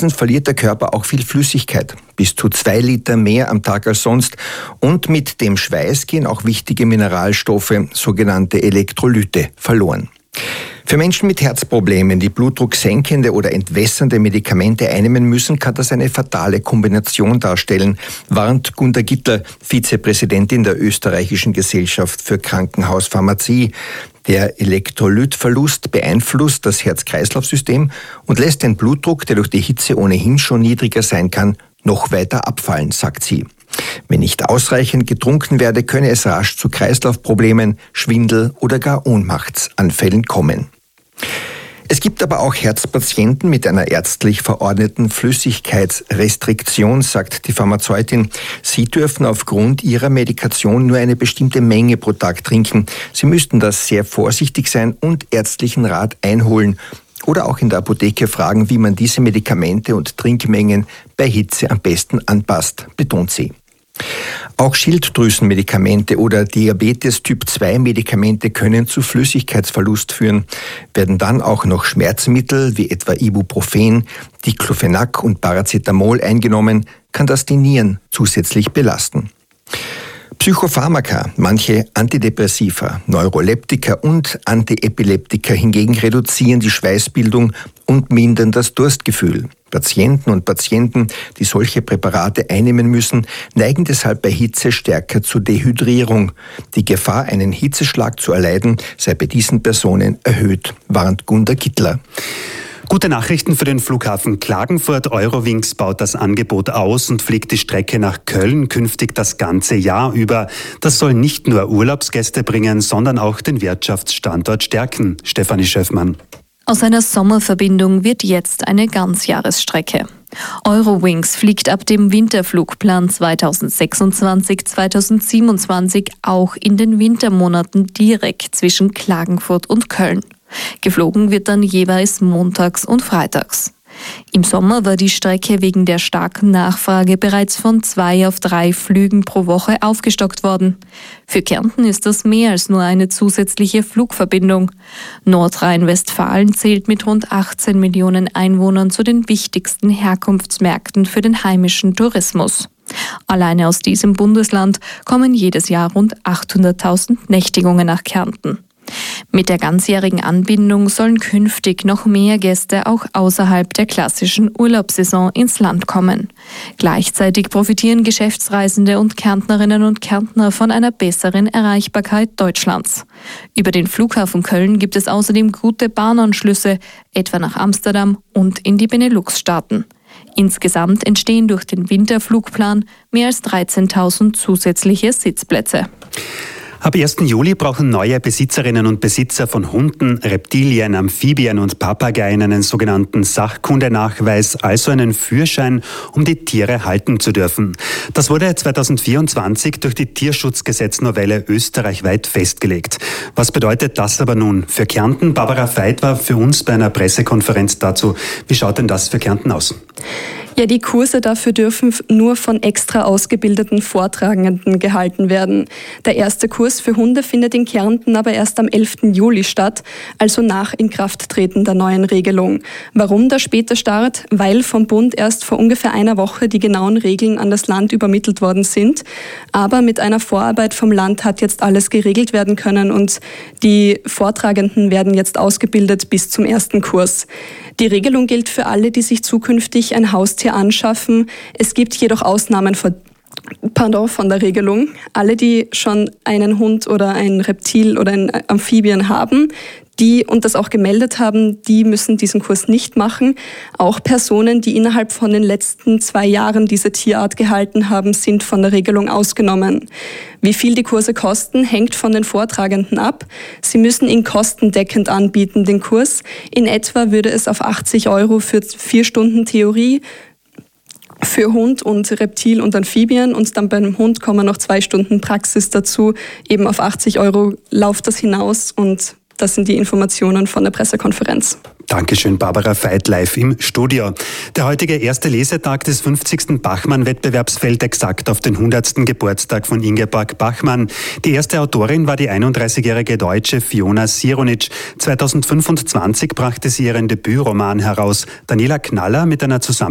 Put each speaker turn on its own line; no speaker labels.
Hitzen verliert der Körper auch viel Flüssigkeit, bis zu 2 Liter mehr am Tag als sonst. Und mit dem Schweiß gehen auch wichtige Mineralstoffe, sogenannte Elektrolyte, verloren. Für Menschen mit Herzproblemen, die blutdrucksenkende oder entwässernde Medikamente einnehmen müssen, kann das eine fatale Kombination darstellen, warnt Gunda Gittler, Vizepräsidentin der Österreichischen Gesellschaft für Krankenhauspharmazie. Der Elektrolytverlust beeinflusst das Herz-Kreislauf-System und lässt den Blutdruck, der durch die Hitze ohnehin schon niedriger sein kann, noch weiter abfallen, sagt sie. Wenn nicht ausreichend getrunken werde, könne es rasch zu Kreislaufproblemen, Schwindel oder gar Ohnmachtsanfällen kommen. Es gibt aber auch Herzpatienten mit einer ärztlich verordneten Flüssigkeitsrestriktion, sagt die Pharmazeutin. Sie dürfen aufgrund ihrer Medikation nur eine bestimmte Menge pro Tag trinken. Sie müssten das sehr vorsichtig sein und ärztlichen Rat einholen. Oder auch in der Apotheke fragen, wie man diese Medikamente und Trinkmengen bei Hitze am besten anpasst, betont sie. Auch Schilddrüsenmedikamente oder Diabetes-Typ-2-Medikamente können zu Flüssigkeitsverlust führen. Werden dann auch noch Schmerzmittel wie etwa Ibuprofen, Diclofenac und Paracetamol eingenommen, kann das die Nieren zusätzlich belasten. Psychopharmaka, manche Antidepressiva, Neuroleptika und Antiepileptika hingegen reduzieren die Schweißbildung und mindern das Durstgefühl. Patienten und Patienten, die solche Präparate einnehmen müssen, neigen deshalb bei Hitze stärker zur Dehydrierung. Die Gefahr, einen Hitzeschlag zu erleiden, sei bei diesen Personen erhöht, warnt Gunda Gittler.
Gute Nachrichten für den Flughafen Klagenfurt. Eurowings baut das Angebot aus und fliegt die Strecke nach Köln künftig das ganze Jahr über. Das soll nicht nur Urlaubsgäste bringen, sondern auch den Wirtschaftsstandort stärken. Stefanie Schöffmann.
Aus einer Sommerverbindung wird jetzt eine Ganzjahresstrecke. Eurowings fliegt ab dem Winterflugplan 2026-2027 auch in den Wintermonaten direkt zwischen Klagenfurt und Köln. Geflogen wird dann jeweils montags und freitags. Im Sommer war die Strecke wegen der starken Nachfrage bereits von 2 auf 3 Flügen pro Woche aufgestockt worden. Für Kärnten ist das mehr als nur eine zusätzliche Flugverbindung. Nordrhein-Westfalen zählt mit rund 18 Millionen Einwohnern zu den wichtigsten Herkunftsmärkten für den heimischen Tourismus. Alleine aus diesem Bundesland kommen jedes Jahr rund 800.000 Nächtigungen nach Kärnten. Mit der ganzjährigen Anbindung sollen künftig noch mehr Gäste auch außerhalb der klassischen Urlaubssaison ins Land kommen. Gleichzeitig profitieren Geschäftsreisende und Kärntnerinnen und Kärntner von einer besseren Erreichbarkeit Deutschlands. Über den Flughafen Köln gibt es außerdem gute Bahnanschlüsse, etwa nach Amsterdam und in die Benelux-Staaten. Insgesamt entstehen durch den Winterflugplan mehr als 13.000 zusätzliche Sitzplätze.
Ab 1. Juli brauchen neue Besitzerinnen und Besitzer von Hunden, Reptilien, Amphibien und Papageien einen sogenannten Sachkundenachweis, also einen Führerschein, um die Tiere halten zu dürfen. Das wurde 2024 durch die Tierschutzgesetznovelle österreichweit festgelegt. Was bedeutet das aber nun für Kärnten? Barbara Veit war für uns bei einer Pressekonferenz dazu. Wie schaut denn das für Kärnten aus?
Ja, die Kurse dafür dürfen nur von extra ausgebildeten Vortragenden gehalten werden. Der erste Kurs für Hunde findet in Kärnten aber erst am 11. Juli statt, also nach Inkrafttreten der neuen Regelung. Warum der späte Start? Weil vom Bund erst vor ungefähr einer Woche die genauen Regeln an das Land übermittelt worden sind. Aber mit einer Vorarbeit vom Land hat jetzt alles geregelt werden können und die Vortragenden werden jetzt ausgebildet bis zum ersten Kurs. Die Regelung gilt für alle, die sich zukünftig ein Haustier anschaffen. Es gibt jedoch Ausnahmen von der Regelung. Alle, die schon einen Hund oder ein Reptil oder ein Amphibien haben, die und das auch gemeldet haben, die müssen diesen Kurs nicht machen. Auch Personen, die innerhalb von den letzten 2 Jahren diese Tierart gehalten haben, sind von der Regelung ausgenommen. Wie viel die Kurse kosten, hängt von den Vortragenden ab. Sie müssen ihn kostendeckend anbieten, den Kurs. In etwa würde es auf 80 € für 4 Stunden Theorie für Hund und Reptil und Amphibien und dann beim Hund kommen noch 2 Stunden Praxis dazu. Eben auf 80 € läuft das hinaus und das sind die Informationen von der Pressekonferenz.
Dankeschön, Barbara Veit live im Studio. Der heutige erste Lesetag des 50. Bachmann-Wettbewerbs fällt exakt auf den 100. Geburtstag von Ingeborg Bachmann. Die erste Autorin war die 31-jährige Deutsche Fiona Sironic. 2025 brachte sie ihren Debütroman heraus. Daniela Knaller mit einer Zusammenarbeit